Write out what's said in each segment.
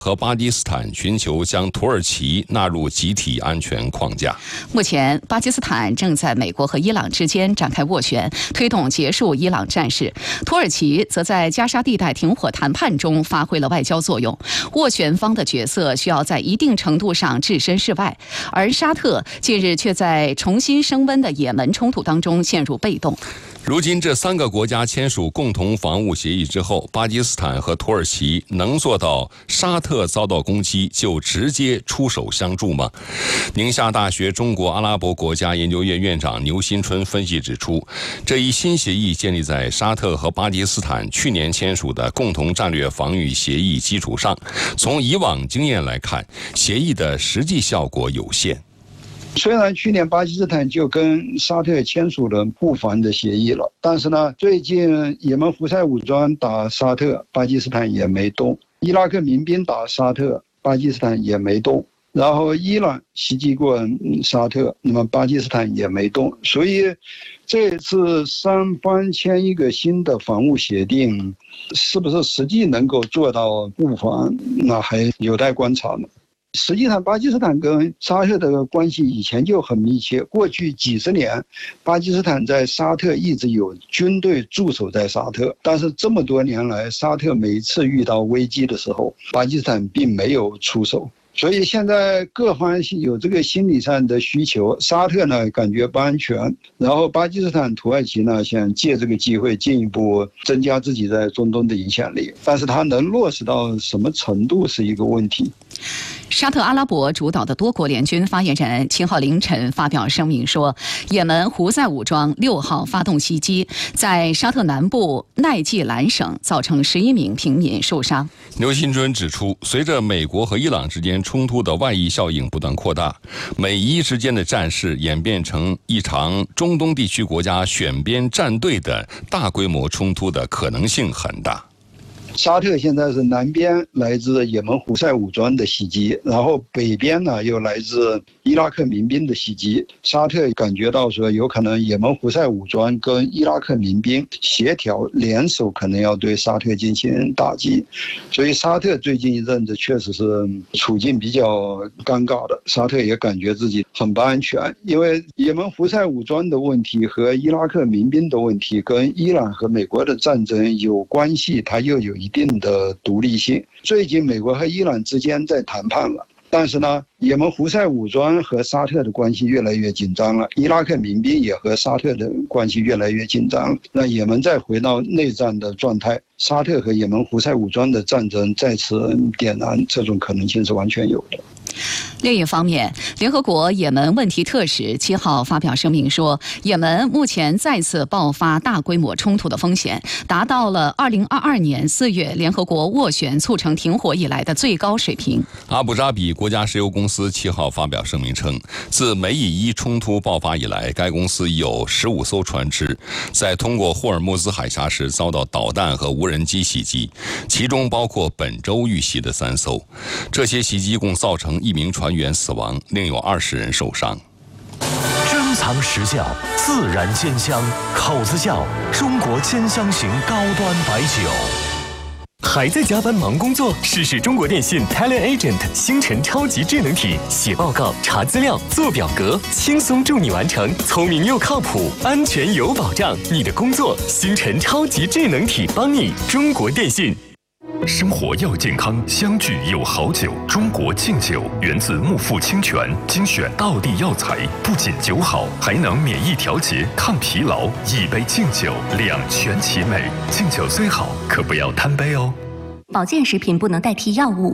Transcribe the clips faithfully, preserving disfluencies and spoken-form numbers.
和巴基斯坦寻求将土耳其纳入集体安全框架。 目前，巴基斯坦正在美国和伊朗之间展开斡旋，推动结束伊朗战事。土耳其则在加沙地带停火谈判中发挥了外交作用。斡旋方的角色需要在一定程度上置身事外，而沙特近日却在重新升温的也门冲突当中陷入被动。 如今，这三个国家签署共同防务协议之后，巴基斯坦和土耳其能做到沙特遭到攻击就直接出手相助吗？宁夏大学中国阿拉伯国家研究院院长牛新春分析指出，这一新协议建立在沙特和巴基斯坦去年签署的共同战略防御协议基础上。从以往经验来看，协议的实际效果有限。 虽然去年巴基斯坦就跟沙特签署了布防的协议了，但是呢，最近也门胡塞武装打沙特，巴基斯坦也没动；伊拉克民兵打沙特，巴基斯坦也没动。然后伊朗袭击过沙特，那么巴基斯坦也没动。所以这次三方签一个新的防务协定，是不是实际能够做到布防，那还有待观察呢。实际上，巴基斯坦跟沙特的关系以前就很密切。过去几十年，巴基斯坦在沙特一直有军队驻守在沙特，但是这么多年来，沙特每次遇到危机的时候，巴基斯坦并没有出手。所以现在各方有这个心理上的需求，沙特呢感觉不安全，然后巴基斯坦、土耳其呢想借这个机会进一步增加自己在中东的影响力，但是它能落实到什么程度是一个问题。 沙特阿拉伯主导的多国联军发言人七号凌晨发表声明说，也门胡塞武装六号发动袭击，在沙特南部奈季兰省造成十一名平民受伤。 牛新春指出，随着美国和伊朗之间冲突的外溢效应不断扩大，美伊之间的战事演变成一场中东地区国家选边站队的大规模冲突的可能性很大。 沙特现在是南边来自也门胡塞武装的袭击，然后北边呢又来自伊拉克民兵的袭击。沙特感觉到说，有可能也门胡塞武装跟伊拉克民兵协调联手，可能要对沙特进行打击。所以沙特最近一阵子确实是处境比较尴尬的，沙特也感觉自己很不安全，因为也门胡塞武装的问题和伊拉克民兵的问题跟伊朗和美国的战争有关系，它又有一定的独立性。最近美国和伊朗之间在谈判了，但是呢，也门胡塞武装和沙特的关系越来越紧张了，伊拉克民兵也和沙特的关系越来越紧张了。那也门再回到内战的状态，沙特和也门胡塞武装的战争再次点燃，这种可能性是完全有的。 另一方面，联合国也门问题特使七号发表声明说，也门目前再次爆发大规模冲突的风险达到了二零二二年四月联合国斡旋促成停火以来的最高水平。 阿布扎比国家石油公司七号发表声明称，自美以伊冲突爆发以来，该公司有十五艘船只在通过霍尔木兹海峡时遭到导弹和无人机袭击，其中包括本周遇袭的三艘。这些袭击共造成一名船员死亡，另有二十人受伤。 珍藏实窖，自然兼香，口子窖中国兼香型高端白酒。 还在加班忙工作？试试中国电信 TeleAgent 星辰超级智能体，写报告、查资料、做表格，轻松助你完成，聪明又靠谱，安全有保障。你的工作，星辰超级智能体帮你。中国电信。 生活要健康，相聚有好酒。中国敬酒源自木富清泉，精选道地药材，不仅酒好，还能免疫调节、抗疲劳。一杯敬酒，两全其美。敬酒虽好，可不要贪杯哦。 保健食品不能代替药物。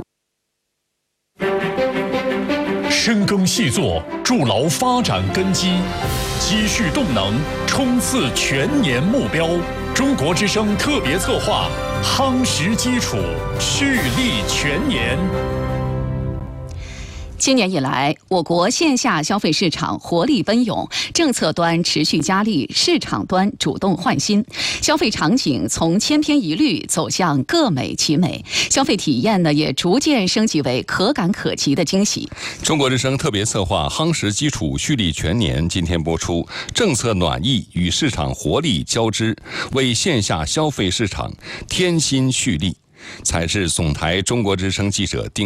深耕细作，筑牢发展根基，积蓄动能，冲刺全年目标。中国之声特别策划，夯实基础，蓄力全年。 今年以来，我国线下消费市场活力奔涌，政策端持续加力，市场端主动换新，消费场景从千篇一律走向各美其美，消费体验呢也逐渐升级为可感可及的惊喜。 中国之声特别策划夯实基础，蓄力全年今天播出，政策暖意与市场活力交织，为线下消费市场添新蓄力。 采自总台中国之声记者丁